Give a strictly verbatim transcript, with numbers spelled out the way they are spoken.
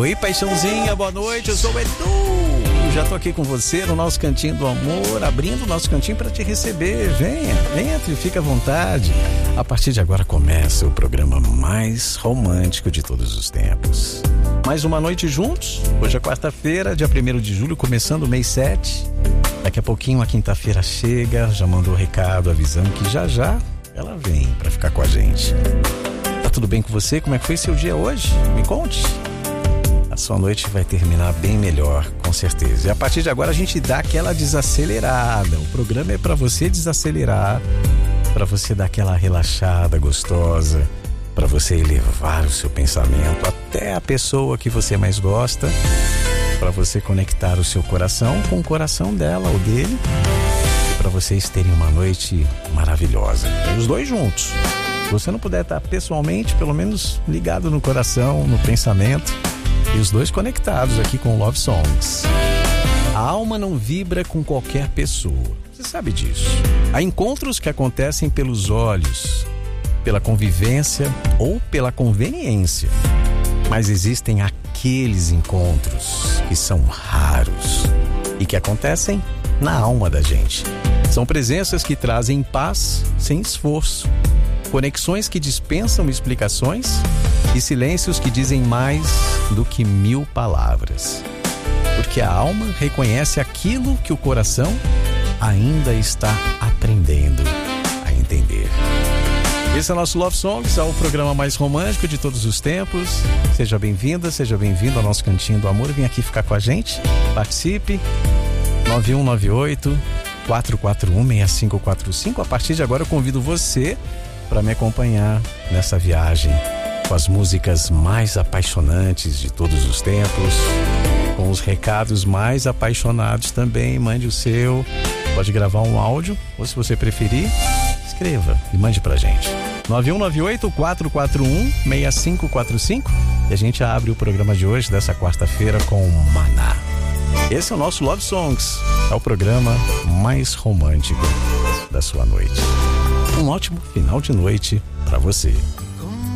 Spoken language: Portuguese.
Oi, paixãozinha, boa noite, eu sou o Edu. Já tô aqui com você no nosso cantinho do amor, abrindo o nosso cantinho para te receber. Venha, entre, fica à vontade. A partir de agora começa o programa mais romântico de todos os tempos. Mais uma noite juntos. Hoje é quarta-feira, dia primeiro de julho, começando o mês sete. Daqui a pouquinho a quinta-feira chega, já mandou o recado avisando que já já ela vem para ficar com a gente. Tá tudo bem com você? Como é que foi seu dia hoje? Me conte. A sua noite vai terminar bem melhor, com certeza. E a partir de agora a gente dá aquela desacelerada. O programa é para você desacelerar, para você dar aquela relaxada gostosa, para você elevar o seu pensamento até a pessoa que você mais gosta, para você conectar o seu coração com o coração dela ou dele, e para vocês terem uma noite maravilhosa. Os dois juntos. Se você não puder estar pessoalmente, pelo menos ligado no coração, no pensamento, e os dois conectados aqui com Love Songs. A alma não vibra com qualquer pessoa. Você sabe disso. Há encontros que acontecem pelos olhos, pela convivência ou pela conveniência. Mas existem aqueles encontros que são raros e que acontecem na alma da gente. São presenças que trazem paz sem esforço, conexões que dispensam explicações e silêncios que dizem mais do que mil palavras. Porque a alma reconhece aquilo que o coração ainda está aprendendo a entender. Esse é o nosso Love Songs, é o programa mais romântico de todos os tempos. Seja bem-vinda, seja bem-vindo ao nosso Cantinho do Amor. Vem aqui ficar com a gente, participe. nove um nove oito, quatro quatro um, seis cinco quatro cinco. A partir de agora eu convido você para me acompanhar nessa viagem com as músicas mais apaixonantes de todos os tempos, com os recados mais apaixonados também. Mande o seu, pode gravar um áudio, ou se você preferir, escreva e mande pra gente. nove um nove oito, quatro quatro um, seis cinco quatro cinco. E a gente abre o programa de hoje, dessa quarta-feira, com Maná. Esse é o nosso Love Songs, é o programa mais romântico da sua noite. Um ótimo final de noite pra você.